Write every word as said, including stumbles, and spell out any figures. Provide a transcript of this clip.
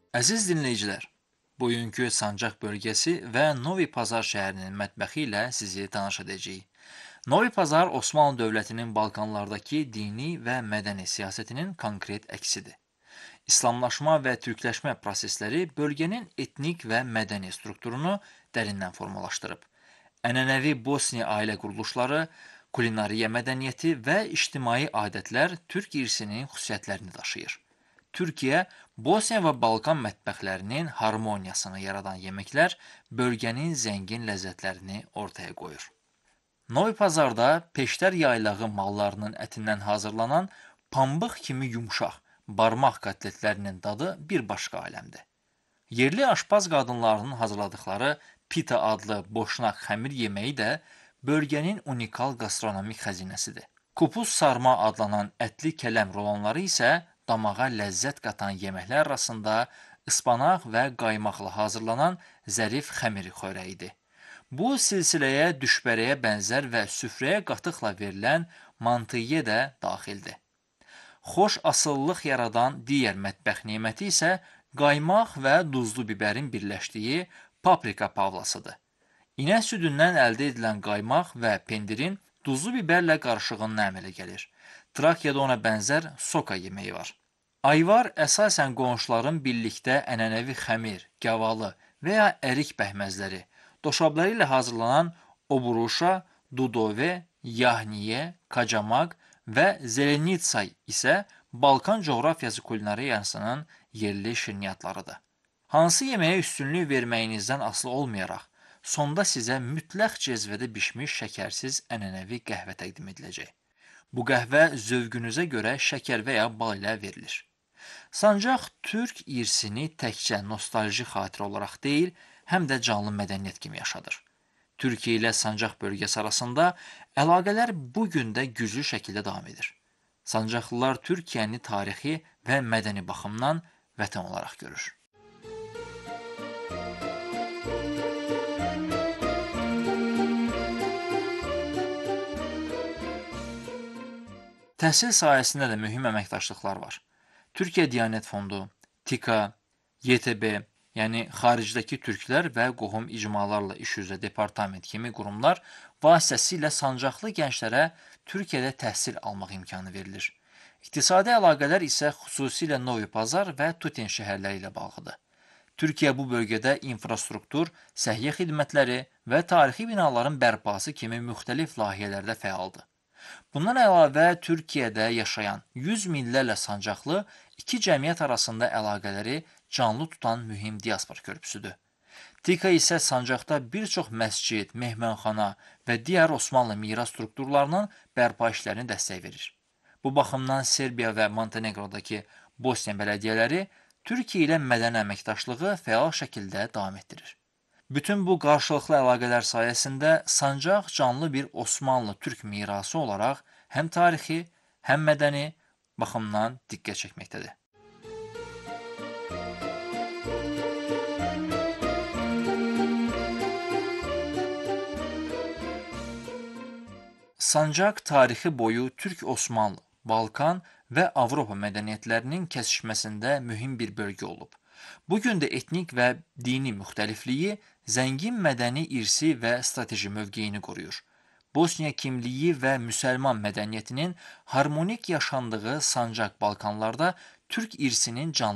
Əziz dinləyicilər, bugünkü Sancaq bölgəsi və Novi Pazar şəhərinin mətbəxi ilə sizi tanış edəcəyik. Novi Pazar Osmanlı dövlətinin Balkanlardakı dini və mədəni siyasətinin konkret əksidir. İslamlaşma və türkləşmə prosesləri bölgənin etnik və mədəni strukturunu dərindən formalaşdırıb. Ənənəvi Bosniya ailə quruluşları, kulinariya mədəniyyəti və ictimai adətlər türk irsinin xüsusiyyətlərini daşıyır. Türkiyə, Bosniya və Balkan mətbəxlərinin harmoniyasını yaradan yeməklər bölgənin zəngin ləzzətlərini ortaya qoyur. Novi Pazarda peştər yaylağı mallarının ətindən hazırlanan pambıq kimi yumşaq barmaq kotletlərinin dadı bir başqa aləmdir. Yerli aşpaz qadınlarının hazırladıkları pita adlı boşnaq xəmir yeməyi də bölgənin unikal gastronomik xəzinəsidir. Kupus sarma adlanan ətli kələm rolanları isə damağa ləzzət qatan yeməklər arasında ıspanaq və qaymaqla hazırlanan zərif xəmiri xörəyidir. Bu silsiləyə düşbərəyə bənzər və süfrəyə qatıqla verilən mantiyyə də daxildir. Xoş asıllıq yaradan digər mətbəx neməti isə qaymaq və duzlu bibərin birləşdiyi paprika pavlasıdır. İnək südündən əldə edilən qaymaq və pendirin duzlu biberlə qarışığından əmələ gəlir. Trakiyada ona bənzər soka yeməyi var. Ayvar əsasən qonşuların birlikdə ənənəvi xəmir, gavalı və ya ərik bəhməzləri, doşabları ilə hazırlanan oburuşa, dudove, yahniyə, kacamaq və zelenitsay isə Balkan coğrafiyası kulinariyasının yerli şirniyyatlarıdır. Hansı yeməyə üstünlük verməyinizdən asılı olmayaraq, sonda sizə mütləq cezvədə bişmiş şəkərsiz ənənəvi qəhvə təqdim ediləcək. Bu qəhvə zövqünüzə görə şəkər və ya bal ilə verilir. Sancaq türk irsini təkcə nostalji xatirə olaraq deyil, həm də canlı mədəniyyət kimi yaşadır. Türkiyə ilə Sancaq bölgəsi arasında əlaqələr bu gün də güclü şəkildə davam edir. Sancaqlılar Türkiyəni tarixi və mədəni baxımdan vətən olaraq görür. Təhsil sahəsində də mühüm əməkdaşlıqlar var. Türkiyə Diyanət Fondu, TİKA, Y T B, yəni xaricdəki türklər və qohum icmalarla iş üzrə departament kimi qurumlar vasitəsilə sancaqlı gənclərə Türkiyədə təhsil almaq imkanı verilir. İqtisadi əlaqələr isə xüsusilə Novi Pazar və Tutin şəhərləri ilə bağlıdır. Türkiyə bu bölgədə infrastruktur, səhiyyə xidmətləri və tarixi binaların bərpası kimi müxtəlif layihələrdə fəaldır. Bundan əlavə, Türkiyədə yaşayan yüz minlərlə sancaqlı iki cəmiyyət arasında əlaqələri canlı tutan mühüm diaspor körpüsüdür. TİKA isə sancaqda bir çox məscid, mehmanxana və digər Osmanlı miras strukturlarının bərpa işlərini dəstək verir. Bu baxımdan Serbiya və Montenegrodakı Bosniya bələdiyyələri Türkiyə ilə mədəni əməkdaşlığı fəal şəkildə davam etdirir. Bütün bu qarşılıqlı əlaqələr sayəsində Sancaq canlı bir Osmanlı-Türk mirası olaraq həm tarixi, həm mədəni baxımdan diqqət çəkməkdədir. Sancaq tarixi boyu Türk-Osmanlı, Balkan və Avropa mədəniyyətlərinin kəsişməsində mühüm bir bölgə olub. Bugün də etnik və dini müxtəlifliyi zəngin mədəni irsi və strateji mövqeyini qoruyur. Bosniya kimliyi və müsəlman mədəniyyətinin harmonik yaşandığı Sancaq Balkanlarda Türk irsinin canlı